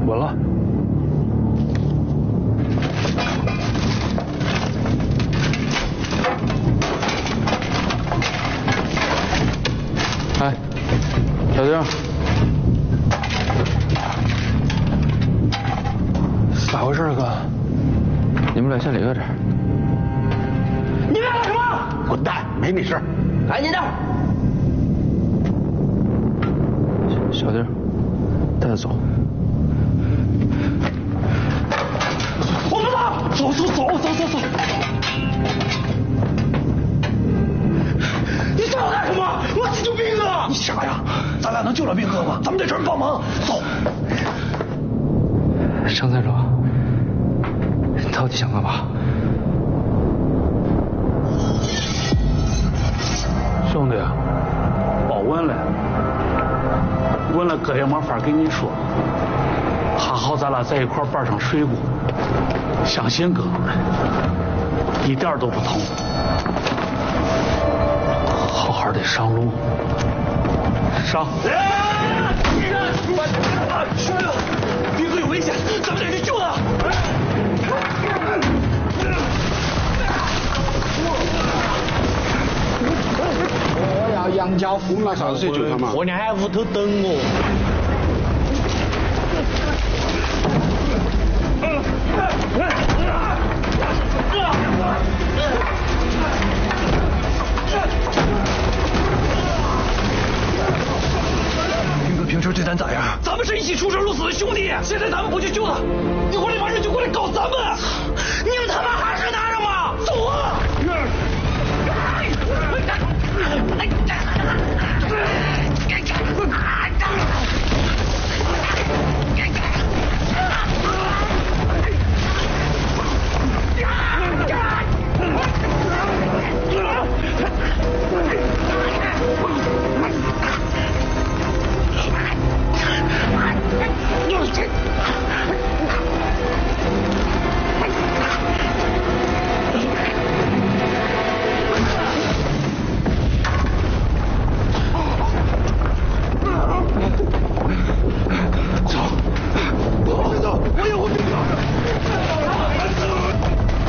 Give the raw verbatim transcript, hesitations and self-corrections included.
稳了。哎，小丁，咋回事，哥？你们俩先离开这儿。 你们俩干什么？ 滚蛋！没你事。 赶紧的。 小丁，带他走。 我们走，走走走走走走。你找我干什么？我急救兵哥。 你傻呀？咱俩能救了兵哥吗？咱们在这儿帮忙。走。 生产者，你到底想干嘛？ 兄弟，报问了，问了哥也没法跟你说。还好咱俩在一块伴上睡过，相信哥，一点都不疼。好好的上路，上。兄弟，兵哥有危险，咱们得去救他。 我要养家糊口，啥子去救他嘛？ 婆娘还屋头等我。 兵哥平时对咱咋样？咱们是一起出生入死的兄弟，现在咱们不去救他，一会儿那帮人就过来搞咱们。 你们他妈还是男人吗？走啊！哎